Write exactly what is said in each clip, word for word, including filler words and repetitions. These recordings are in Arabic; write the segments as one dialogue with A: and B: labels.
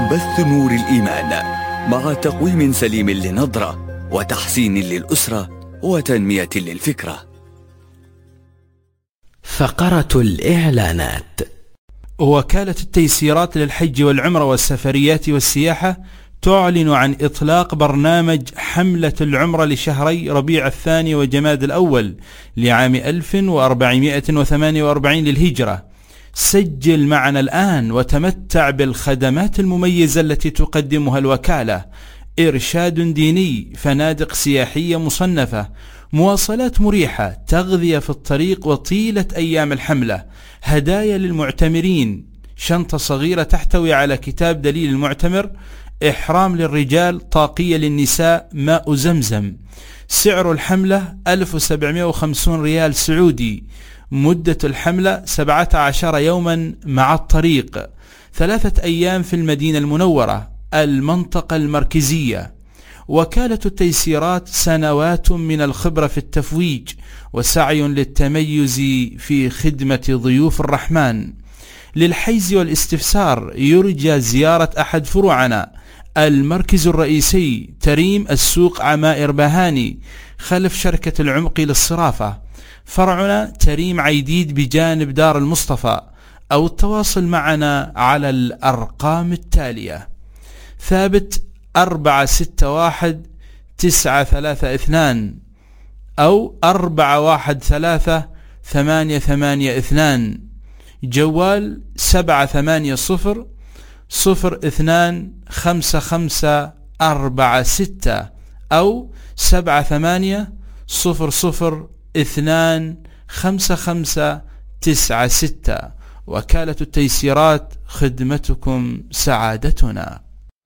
A: بث نور الإيمان مع تقويم سليم للنظرة وتحسين للأسرة وتنمية للفكرة.
B: فقرة الإعلانات.
C: وكالة التيسيرات للحج والعمرة والسفريات والسياحة تعلن عن إطلاق برنامج حملة العمرة لشهري ربيع الثاني وجماد الأول لعام ألف وأربعمائة وثمانية وأربعين للهجرة. سجل معنا الآن وتمتع بالخدمات المميزة التي تقدمها الوكالة: إرشاد ديني، فنادق سياحية مصنفة، مواصلات مريحة، تغذية في الطريق وطيلة أيام الحملة، هدايا للمعتمرين، شنطة صغيرة تحتوي على كتاب دليل المعتمر، إحرام للرجال، طاقية للنساء، ماء زمزم. سعر الحملة ألف وسبعمائة وخمسين ريال سعودي. مدة الحملة سبعة عشر يوما مع الطريق، ثلاثة أيام في المدينة المنورة المنطقة المركزية. وكالة التيسيرات سنوات من الخبرة في التفويج وسعي للتميز في خدمة ضيوف الرحمن. للحيز والاستفسار يرجى زيارة أحد فروعنا: المركز الرئيسي تريم السوق عمائر بهاني خلف شركة العمق للصرافة، فرعنا تريم عيديد بجانب دار المصطفى، أو التواصل معنا على الأرقام التالية: ثابت أربعة ستة واحد تسعة ثلاثة اثنان أو أربعة واحد ثلاثة ثمانية ثمانية اثنان، جوال سبعة ثمانية صفر صفر اثنان خمسة خمسة أربعة ستة أو سبعة ثمانية صفر صفر اثنان خمسة خمسة تسعة ستة. وكالة التيسيرات، خدمتكم سعادتنا.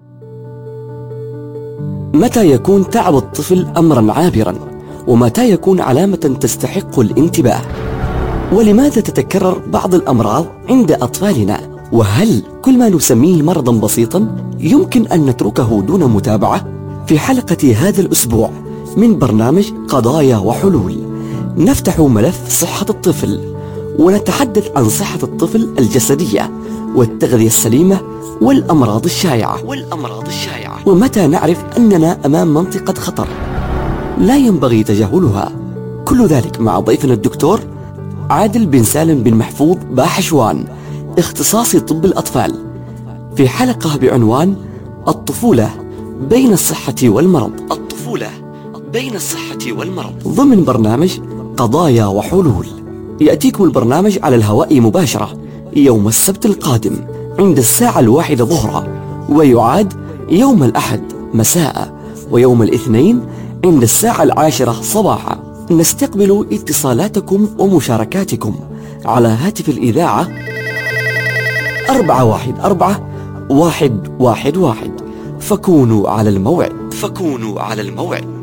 B: متى يكون تعب الطفل أمرا عابرا؟ ومتى يكون علامة تستحق الانتباه؟ ولماذا تتكرر بعض الأمراض عند أطفالنا؟ وهل كل ما نسميه مرضا بسيطا يمكن أن نتركه دون متابعة؟ في حلقة هذا الأسبوع من برنامج قضايا وحلول نفتح ملف صحة الطفل، ونتحدث عن صحة الطفل الجسدية والتغذية السليمة والأمراض الشائعة والأمراض الشائعة ومتى نعرف أننا أمام منطقة خطر لا ينبغي تجاهلها. كل ذلك مع ضيفنا الدكتور عادل بن سالم بن محفوظ باحشوان، اختصاصي طب الأطفال، في حلقة بعنوان الطفولة بين الصحة والمرض الطفولة بين الصحة والمرض ضمن برنامج قضايا وحلول. يأتيكم البرنامج على الهواء مباشرة يوم السبت القادم عند الساعة الواحدة ظهرا، ويعاد يوم الأحد مساء، ويوم الاثنين عند الساعة العاشرة صباحا. نستقبل اتصالاتكم ومشاركاتكم على هاتف الإذاعة أربعة واحد أربعة واحد واحد واحد. فكونوا على الموعد فكونوا على الموعد.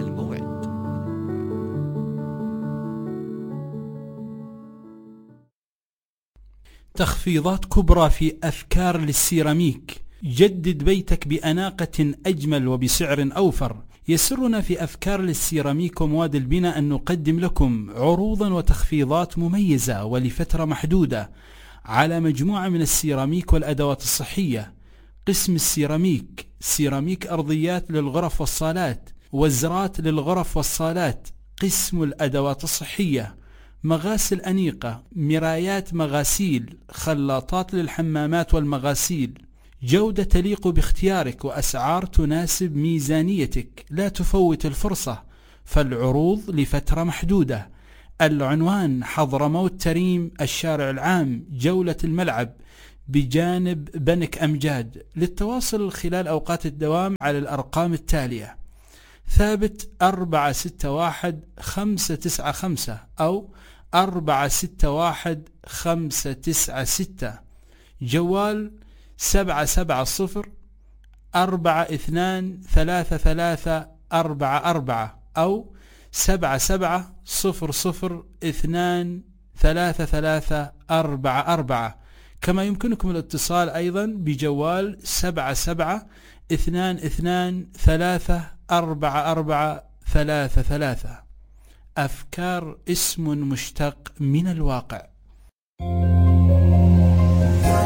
C: تخفيضات كبرى في أفكار للسيراميك. جدد بيتك بأناقة أجمل وبسعر أوفر. يسرنا في أفكار للسيراميك ومواد البناء أن نقدم لكم عروضا وتخفيضات مميزة ولفترة محدودة على مجموعة من السيراميك والأدوات الصحية. قسم السيراميك: سيراميك أرضيات للغرف والصالات، وزرات للغرف والصالات. قسم الأدوات الصحية: مغاسل أنيقة، مرايات مغاسيل، خلاطات للحمامات والمغاسيل. جودة تليق باختيارك وأسعار تناسب ميزانيتك. لا تفوت الفرصة، فالعروض لفترة محدودة. العنوان: حضرموت تريم، الشارع العام، جولة الملعب، بجانب بنك أمجاد. للتواصل خلال أوقات الدوام على الأرقام التالية: ثابت أربعة ستة واحد خمسة تسعة خمسة أو أربعة ستة واحد خمسة تسعة ستة، جوال سبعة سبعة صفر أربعة اثنان ثلاثة ثلاثة أربعة أربعة أو سبعة سبعة صفر صفر اثنان ثلاثة ثلاثة أربعة أربعة. كما يمكنكم الاتصال أيضا بجوال سبعة سبعة اثنان اثنان ثلاثة أربعة أربعة ثلاثة ثلاثة. أفكار اسم مشتق من الواقع.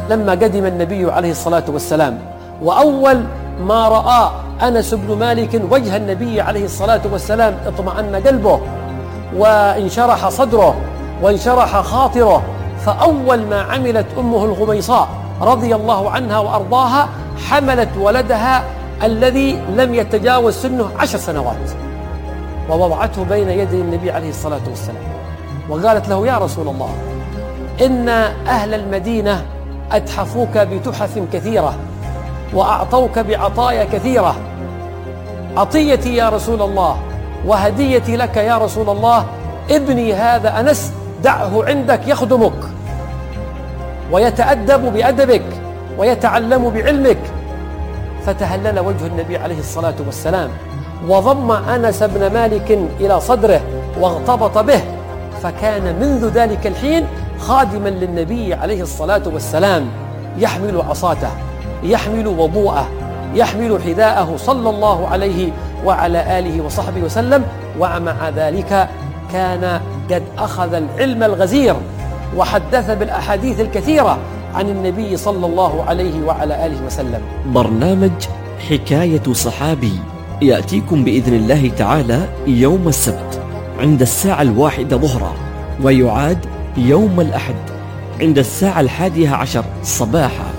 D: لما قدم النبي عليه الصلاة والسلام، وأول ما رأى أنس بن مالك وجه النبي عليه الصلاة والسلام اطمأن قلبه وانشرح صدره وانشرح خاطره. فأول ما عملت أمه الغميصاء رضي الله عنها وأرضاها حملت ولدها الذي لم يتجاوز سنه عشر سنوات ووضعته بين يدي النبي عليه الصلاة والسلام، وقالت له: يا رسول الله، إن أهل المدينة أتحفوك بتحف كثيرة وأعطوك بعطايا كثيرة، عطيتي يا رسول الله وهديتي لك يا رسول الله ابني هذا أنس دعه عندك يخدمك ويتأدب بأدبك ويتعلم بعلمك. فتهلل وجه النبي عليه الصلاة والسلام وضم أنس بن مالك إلى صدره واغتبط به، فكان منذ ذلك الحين خادما للنبي عليه الصلاة والسلام، يحمل عصاته، يحمل وضوءه، يحمل حذاءه صلى الله عليه وعلى آله وصحبه وسلم. ومع ذلك كان قد أخذ العلم الغزير وحدث بالأحاديث الكثيرة عن النبي صلى الله عليه وعلى آله وسلم.
B: برنامج حكاية صحابي يأتيكم بإذن الله تعالى يوم السبت عند الساعة الواحدة ظهرا، ويعاد يوم الأحد عند الساعة الحادية عشر صباحا.